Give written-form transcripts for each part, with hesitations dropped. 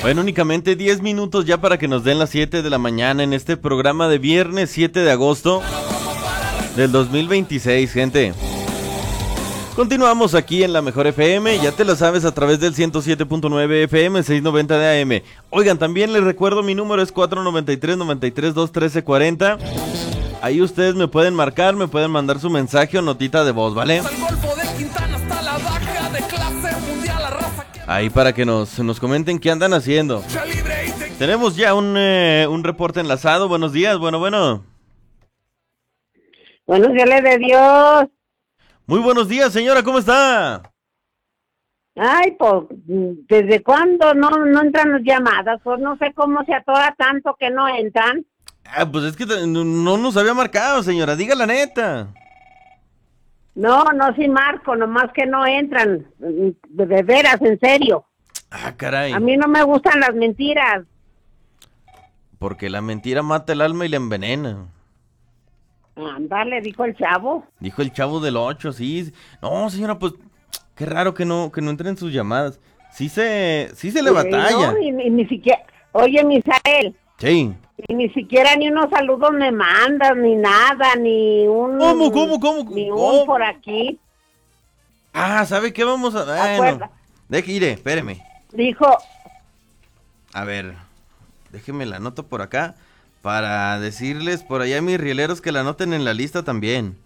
Bueno, únicamente 10 minutos ya para que nos den las 7 de la mañana en este programa de viernes 7 de agosto del 2026, gente. Continuamos aquí en la Mejor FM, ya te lo sabes, a través del 107.9 FM, 690 de AM. Oigan, también les recuerdo, mi número es 493-93-213-40. Ahí ustedes me pueden marcar, me pueden mandar su mensaje o notita de voz, ¿vale? Ahí para que nos comenten qué andan haciendo. Tenemos ya un reporte enlazado. Buenos días, bueno. Buenos días de Dios. Muy buenos días, señora, ¿cómo está? Ay, pues, ¿desde cuándo no entran las llamadas? Pues no sé cómo se atora tanto que no entran. Pues es que no nos había marcado, señora, diga la neta. No, sí marco, nomás que no entran, de veras, en serio. Caray. A mí no me gustan las mentiras. Porque la mentira mata el alma y la envenena. Ándale, dijo el chavo. Dijo el chavo del 8, sí. No, señora, pues, qué raro que no entren sus llamadas. Sí se le batalla. No, y ni siquiera, oye, Misael. Sí. Y ni siquiera ni unos saludos me mandas, ni nada, ni un... ¿Cómo? Ni un por aquí. ¿Sabe qué vamos a...? Bueno, espéreme. Dijo... A ver, déjeme la anoto por acá, para decirles por allá a mis rieleros que la anoten en la lista también.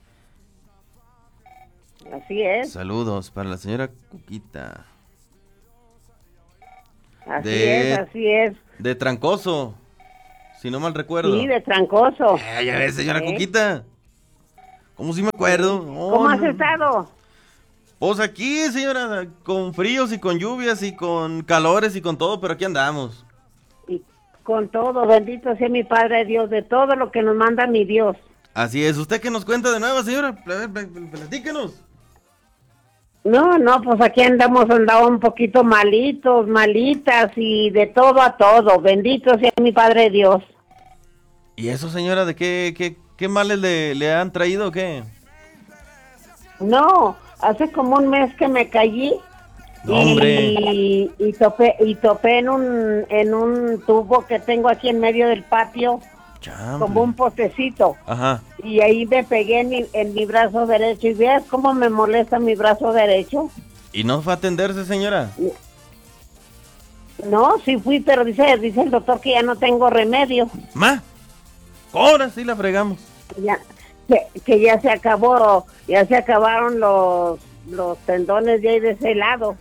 Así es. Saludos para la señora Cuquita. Así es. De Trancoso. Si no mal recuerdo. Sí, de Trancoso. Ya ves, señora Cuquita. ¿Cómo si me acuerdo? ¿Cómo has estado? Pues aquí, señora, con fríos y con lluvias y con calores y con todo, pero aquí andamos. Y con todo, bendito sea mi Padre Dios, de todo lo que nos manda mi Dios. Así es. ¿Usted qué nos cuenta de nuevo, señora? Platíquenos. No, pues aquí andamos un poquito malitas y de todo a todo. Bendito sea mi Padre Dios. ¿Y eso, señora, de qué males le han traído o qué? No, hace como un mes que me caí. No, hombre. Y topé en un tubo que tengo aquí en medio del patio. Chambre. Como un potecito. Ajá. Y ahí me pegué en mi brazo derecho. ¿Y veas cómo me molesta mi brazo derecho? ¿Y no fue a atenderse, señora? No, sí fui, pero dice el doctor que ya no tengo remedio. Ahora sí la fregamos. Ya, que ya se acabaron los tendones de ahí de ese lado.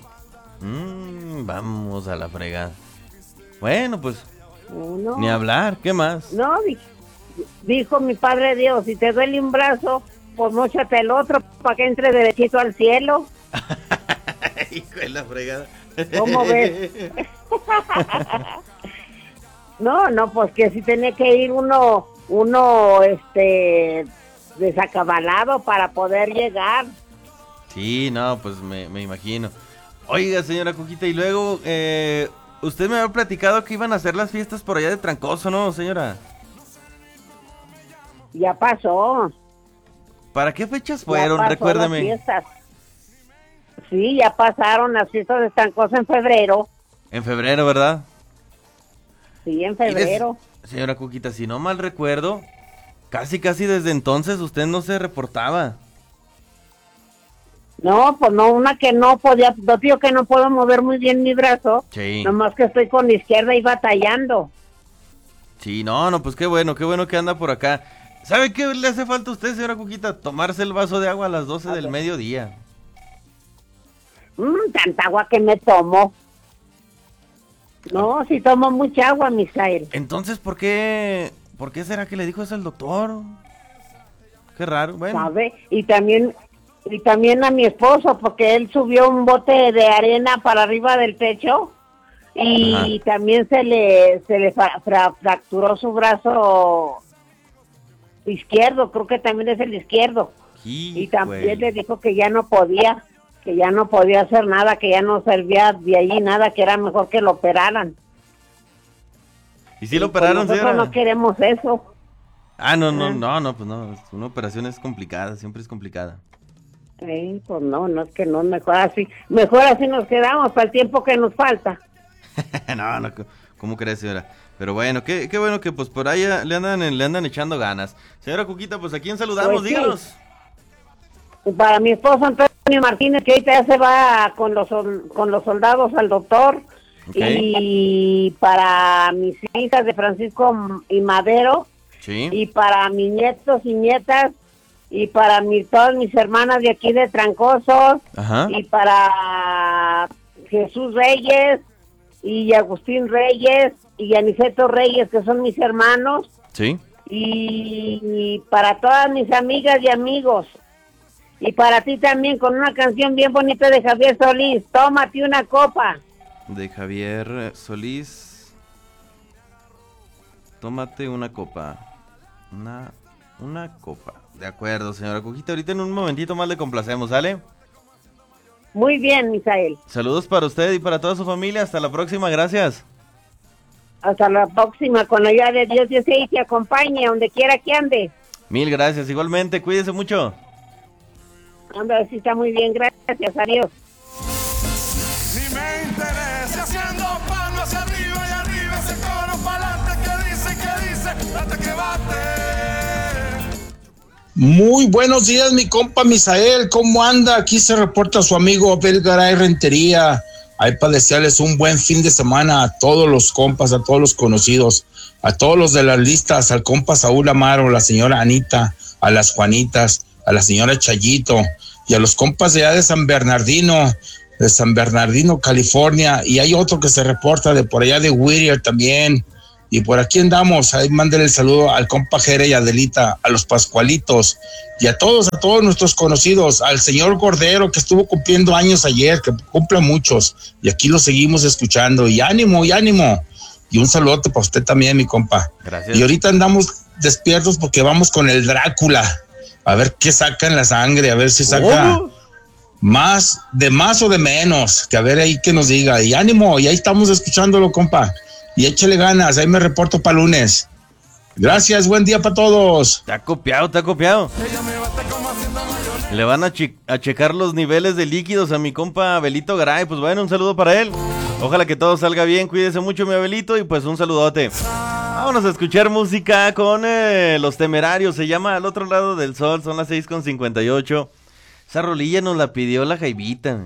Vamos a la fregada. Bueno, pues... No. Ni hablar, ¿qué más? No, dijo mi Padre Dios, si te duele un brazo, pues móchate el otro para que entre derechito al cielo. Hijo de la fregada. ¿Cómo ves? No, pues que si tiene que ir uno desacabalado para poder llegar. Sí, no, pues me imagino. Oiga, señora Cuquita, y luego, usted me había platicado que iban a hacer las fiestas por allá de Trancoso, ¿no, señora? Ya pasó. ¿Para qué fechas fueron? Recuérdame. Las fiestas. Sí, ya pasaron las fiestas de Trancoso en febrero. En febrero, ¿verdad? Sí, en febrero. Señora Cuquita, si no mal recuerdo, casi desde entonces usted no se reportaba. No, pues no, una que no podía, yo digo que no puedo mover muy bien mi brazo. Sí. Nomás que estoy con la izquierda y batallando. Sí, no, pues qué bueno que anda por acá. ¿Sabe qué le hace falta a usted, señora Cuquita? Tomarse el vaso de agua a las 12 del mediodía. Tanta agua que me tomo. No, si tomo mucha agua, Misael. Entonces, ¿por qué será que le dijo eso el doctor? Qué raro, bueno. ¿Sabe? Y también a mi esposo, porque él subió un bote de arena para arriba del techo y también se le fracturó su brazo izquierdo, creo que también es el izquierdo. Y también le dijo que ya no podía hacer nada, que ya no servía de allí nada, que era mejor que lo operaran. ¿Y si lo operaron, nosotros señora? No queremos eso. No, pues no, una operación es complicada, siempre es complicada. Sí, pues no, es que no, mejor así nos quedamos para el tiempo que nos falta. No, ¿cómo crees, señora? Pero bueno, qué bueno que pues por ahí le andan echando ganas. Señora Cuquita, pues ¿a quién saludamos? Pues sí. Díganos. Para mi esposo Antonio Martínez, que ahorita ya se va con los soldados al doctor. Okay. Y para mis hijas de Francisco y Madero. Sí. Y para mis nietos y nietas. Y para todas mis hermanas de aquí de Trancosos. Ajá. Y para Jesús Reyes y Agustín Reyes y Aniceto Reyes, que son mis hermanos. Sí. Y para todas mis amigas y amigos. Y para ti también, con una canción bien bonita de Javier Solís, Tómate una copa. De Javier Solís, Tómate una copa. Una copa. De acuerdo, señora Cuquita, ahorita en un momentito más le complacemos, ¿sale? Muy bien, Misael. Saludos para usted y para toda su familia, hasta la próxima, gracias. Hasta la próxima, con la ayuda de Dios y te acompañe, donde quiera que ande. Mil gracias, igualmente, cuídese mucho. Anda, sí está muy bien, gracias, adiós. Ni me interesa, haciendo palmas hacia arriba y arriba, ese coro pa'lante que dice, date que bate. Muy buenos días, mi compa Misael, ¿cómo anda? Aquí se reporta su amigo Abel Garay Rentería. Ahí para desearles un buen fin de semana a todos los compas, a todos los conocidos, a todos los de las listas, al compa Saúl Amaro, la señora Anita, a las Juanitas, a la señora Chayito y a los compas de allá de San Bernardino, California, y hay otro que se reporta de por allá de Whittier también, y por aquí andamos. Ahí mándenle el saludo al compa Jere y Adelita, a los Pascualitos, y a todos nuestros conocidos, al señor Gordero que estuvo cumpliendo años ayer, que cumple muchos, y aquí lo seguimos escuchando, y ánimo, y un saludote para usted también, mi compa. Gracias. Y ahorita andamos despiertos porque vamos con el Drácula, a ver qué saca en la sangre, a ver si saca más o de menos, que a ver ahí que nos diga, y ánimo, y ahí estamos escuchándolo, compa, y échale ganas, ahí me reporto para lunes. Gracias, buen día para todos. Está copiado. Le van a checar los niveles de líquidos a mi compa Abelito Garay, pues bueno, un saludo para él. Ojalá que todo salga bien, cuídese mucho mi Abelito y pues un saludote. Vámonos a escuchar música con Los Temerarios, se llama Al Otro Lado del Sol, son las 6:58. Esa rolilla nos la pidió la Jaivita.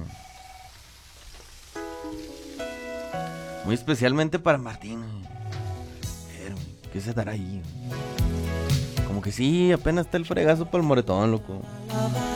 Muy especialmente para Martín. ¿Qué se dará ahí? Como que sí, apenas está el fregazo para el moretón, loco.